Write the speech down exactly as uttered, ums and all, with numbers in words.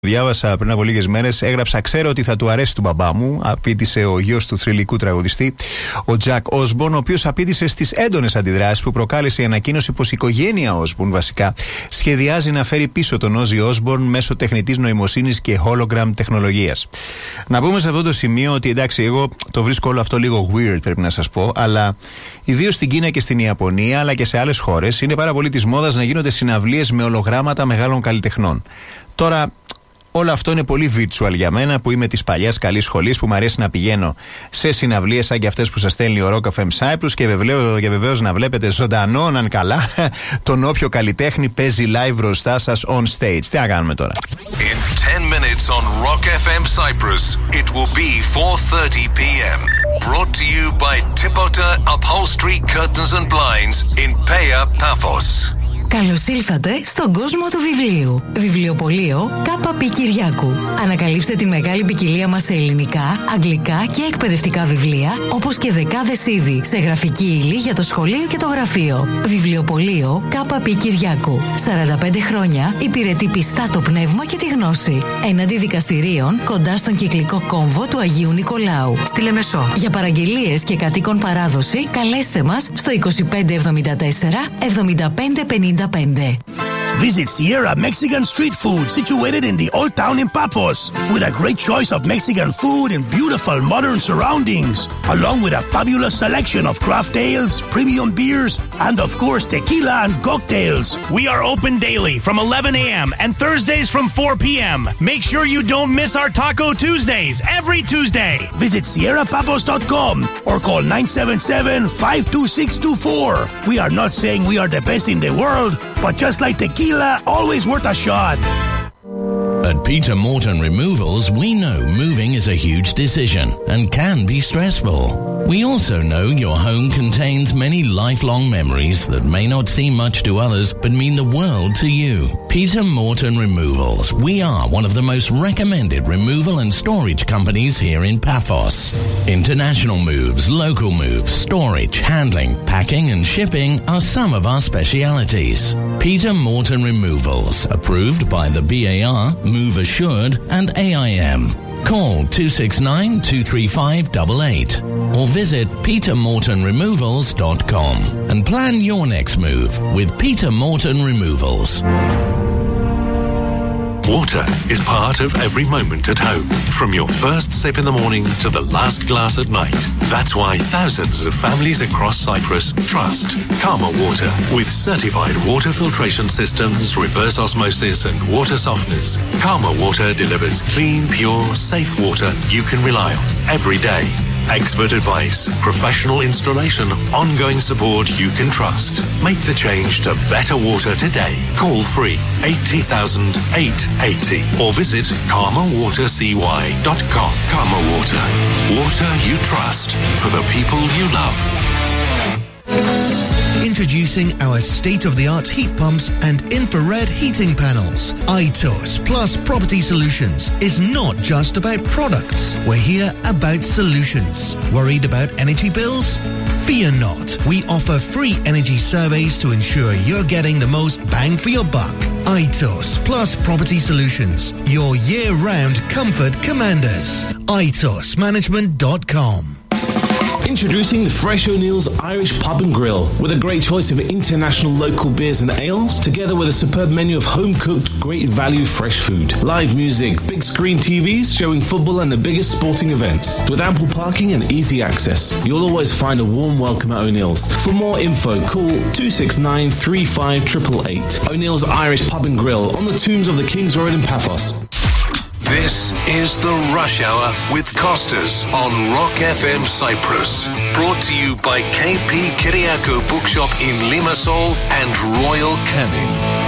Διάβασα πριν από λίγες μέρες, έγραψα: ξέρω ότι θα του αρέσει του μπαμπά μου. Απήντησε ο γιος του θρυλικού τραγουδιστή, ο Τζακ Όσμπορν, ο οποίος απήντησε στις έντονες αντιδράσεις που προκάλεσε η ανακοίνωση πως η οικογένεια Όσμπορν βασικά σχεδιάζει να φέρει πίσω τον Όζι Όσμπορν μέσω τεχνητής νοημοσύνης και hologram τεχνολογίας. Να πούμε σε αυτό το σημείο ότι εντάξει, εγώ το βρίσκω όλο αυτό λίγο weird, πρέπει να σας πω, αλλά ιδίως στην Κίνα και στην Ιαπωνία, αλλά και σε άλλες χώρες, είναι πάρα πολύ της μόδας να γίνονται συναυλίες με ολογράμματα μεγάλων καλλιτεχνών. Τώρα, όλο αυτό είναι πολύ virtual για μένα, που είμαι της παλιάς καλής σχολής, που μου αρέσει να πηγαίνω σε συναυλίες σαν και αυτές που σας στέλνει ο Rock εφ εμ Cyprus και βεβαίως να βλέπετε ζωντανό, αν καλά, τον όποιο καλλιτέχνη παίζει live μπροστά σας on stage. Τι να κάνουμε τώρα. In ten minutes on Rock εφ εμ Cyprus, it will be four thirty p.m. Brought to you by Tipota Upholstery Curtains and Blinds in Pea Paphos. Καλώς ήλθατε στον κόσμο του βιβλίου. Βιβλιοπωλείο ΚΑΠΑ Κυριάκου. Ανακαλύψτε τη μεγάλη ποικιλία μας σε ελληνικά, αγγλικά και εκπαιδευτικά βιβλία, όπως και δεκάδες είδη σε γραφική ύλη για το σχολείο και το γραφείο. Βιβλιοπωλείο ΚΑΠΑ Κυριάκου. σαράντα πέντε χρόνια υπηρετεί πιστά το πνεύμα και τη γνώση. Έναντι δικαστηρίων κοντά στον κυκλικό κόμβο του Αγίου Νικολάου, στη Λεμεσό. Για παραγγελίες και κατοίκον παράδοση, καλέστε μας στο είκοσι πέντε εβδομήντα τέσσερα εβδομήντα πέντε πενήντα πέντε. Visit Sierra Mexican Street Food, situated in the Old Town in Paphos, with a great choice of Mexican food in beautiful modern surroundings, along with a fabulous selection of craft ales, premium beers, and of course tequila and cocktails. We are open daily from eleven a.m. and Thursdays from four p.m. Make sure you don't miss our Taco Tuesdays every Tuesday. Visit sierra papos dot com or call nine seven seven, five two six two four. We are not saying we are the best in the world, but just like tequila, always worth a shot. At Peter Morton Removals, we know moving is a huge decision and can be stressful. We also know your home contains many lifelong memories that may not seem much to others but mean the world to you. Peter Morton Removals. We are one of the most recommended removal and storage companies here in Paphos. International moves, local moves, storage, handling, packing and shipping are some of our specialities. Peter Morton Removals, approved by the B A R, Move Assured and A I M. Call two six nine, two three five eight eight or visit peter morton removals dot com and plan your next move with Peter Morton Removals. Water is part of every moment at home, from your first sip in the morning to the last glass at night. That's why thousands of families across Cyprus trust Karma Water. With certified water filtration systems, reverse osmosis and water softeners, Karma Water delivers clean, pure, safe water you can rely on every day. Expert advice, professional installation, ongoing support you can trust. Make the change to better water today. Call free eighty thousand eight hundred eighty or visit karma water c y dot com. Karma Water. Water you trust for the people you love. Introducing our state-of-the-art heat pumps and infrared heating panels. I T O S Plus Property Solutions is not just about products. We're here about solutions. Worried about energy bills? Fear not. We offer free energy surveys to ensure you're getting the most bang for your buck. I T O S Plus Property Solutions, your year-round comfort commanders. I T O S management dot com. Introducing Fresh O'Neill's Irish Pub and Grill, with a great choice of international local beers and ales, together with a superb menu of home-cooked, great value fresh food. Live music, big screen T Vs showing football and the biggest sporting events. With ample parking and easy access, you'll always find a warm welcome at O'Neill's. For more info, call two six nine, three five eight eight eight. O'Neill's Irish Pub and Grill on the Tombs of the King's Road in Paphos. This is the Rush Hour with Costas on Rock εφ εμ Cyprus. Brought to you by K P Kyriakou Bookshop in Limassol and Royal Canin.